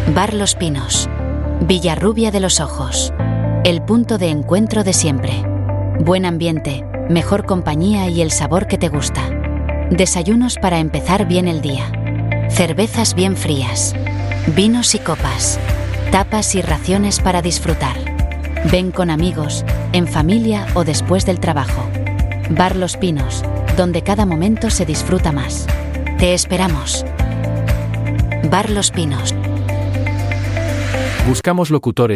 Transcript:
Bar Los Pinos. Villarrubia de los Ojos. El punto de encuentro de siempre. Buen ambiente, mejor compañía y el sabor que te gusta. Desayunos para empezar bien el día. Cervezas bien frías. Vinos y copas. Tapas y raciones para disfrutar. Ven con amigos, en familia o después del trabajo. Bar Los Pinos, donde cada momento se disfruta más. Te esperamos. Bar Los Pinos. Buscamos locutores